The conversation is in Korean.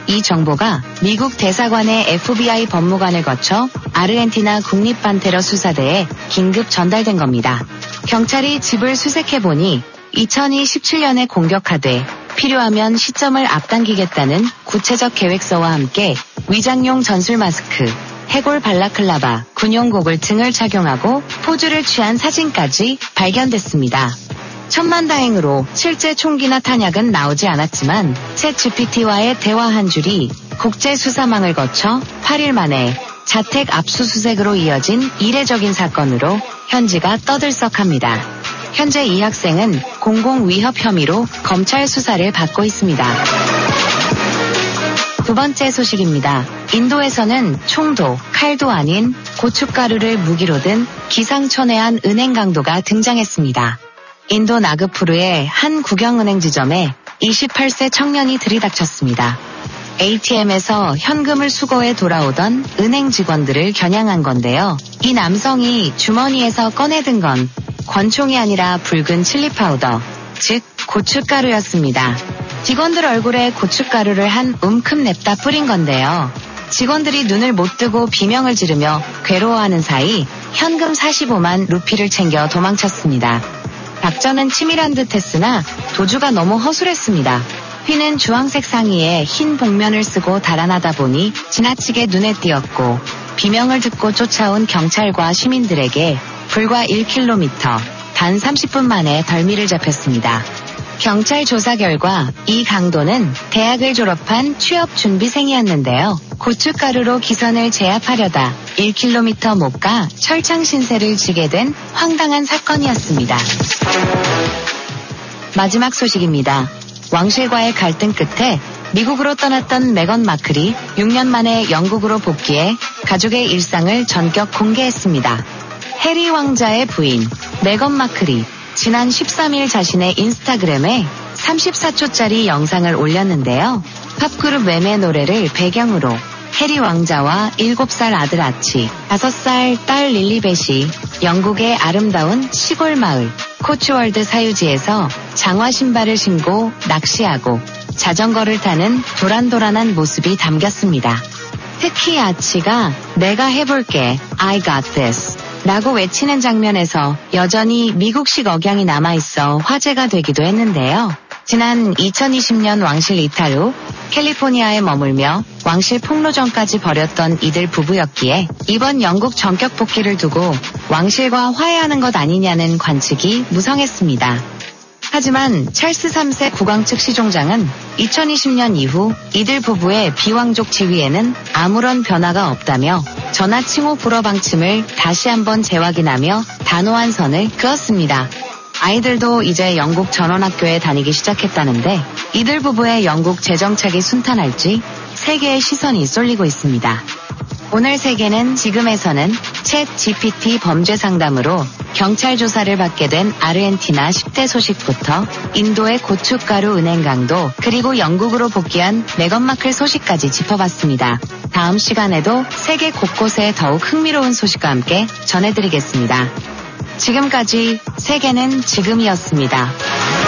이 정보가 미국 대사관의 FBI 법무관을 거쳐 아르헨티나 국립반테러 수사대에 긴급 전달된 겁니다. 경찰이 집을 수색해보니 2017년에 공격하되 필요하면 시점을 앞당기겠다는 구체적 계획서와 함께 위장용 전술 마스크, 해골 발라클라바, 군용 고글 등을 착용하고 포즈를 취한 사진까지 발견됐습니다. 천만다행으로 실제 총기나 탄약은 나오지 않았지만 챗GPT와의 대화 한 줄이 국제수사망을 거쳐 8일 만에 자택 압수수색으로 이어진 이례적인 사건으로 현지가 떠들썩합니다. 현재 이 학생은 공공위협 혐의로 검찰 수사를 받고 있습니다. 두 번째 소식입니다. 인도에서는 총도, 칼도 아닌 고춧가루를 무기로 든 기상천외한 은행 강도가 등장했습니다. 인도 나그푸르의 한 국영은행 지점에 28세 청년이 들이닥쳤습니다. ATM에서 현금을 수거해 돌아오던 은행 직원들을 겨냥한 건데요. 이 남성이 주머니에서 꺼내든 건 권총이 아니라 붉은 칠리 파우더, 즉 고춧가루였습니다. 직원들 얼굴에 고춧가루를 한 움큼 냅다 뿌린 건데요. 직원들이 눈을 못 뜨고 비명을 지르며 괴로워하는 사이 현금 45만 루피를 챙겨 도망쳤습니다. 작전은 치밀한 듯 했으나 도주가 너무 허술했습니다. 휘는 주황색 상의에 흰 복면을 쓰고 달아나다 보니 지나치게 눈에 띄었고 비명을 듣고 쫓아온 경찰과 시민들에게 불과 1km, 단 30분 만에 덜미를 잡혔습니다. 경찰 조사 결과 이 강도는 대학을 졸업한 취업준비생이었는데요. 고춧가루로 기선을 제압하려다 1km 못 가 철창 신세를 지게 된 황당한 사건이었습니다. 마지막 소식입니다. 왕실과의 갈등 끝에 미국으로 떠났던 메건 마클이 6년 만에 영국으로 복귀해 가족의 일상을 전격 공개했습니다. 해리 왕자의 부인 메건 마클이 지난 13일 자신의 인스타그램에 34초짜리 영상을 올렸는데요. 팝그룹 웸의 노래를 배경으로 해리 왕자와 7살 아들 아치, 5살 딸 릴리벳이 영국의 아름다운 시골 마을 코츠월드 사유지에서 장화 신발을 신고 낚시하고 자전거를 타는 도란도란한 모습이 담겼습니다. 특히 아치가 내가 해볼게, I got this 라고 외치는 장면에서 여전히 미국식 억양이 남아있어 화제가 되기도 했는데요. 지난 2020년 왕실 이탈 후 캘리포니아에 머물며 왕실 폭로전까지 벌였던 이들 부부였기에 이번 영국 전격 복귀를 두고 왕실과 화해하는 것 아니냐는 관측이 무성했습니다. 하지만 찰스 3세 국왕 측 시종장은 2020년 이후 이들 부부의 비왕족 지위에는 아무런 변화가 없다며 전하 칭호 불허 방침을 다시 한번 재확인하며 단호한 선을 그었습니다. 아이들도 이제 영국 전원학교에 다니기 시작했다는데 이들 부부의 영국 재정착이 순탄할지 세계의 시선이 쏠리고 있습니다. 오늘 세계는 지금에서는 챗GPT 범죄 상담으로 경찰 조사를 받게 된 아르헨티나 10대 소식부터 인도의 고춧가루 은행 강도 그리고 영국으로 복귀한 메건 마클 소식까지 짚어봤습니다. 다음 시간에도 세계 곳곳에 더욱 흥미로운 소식과 함께 전해드리겠습니다. 지금까지 세계는 지금이었습니다.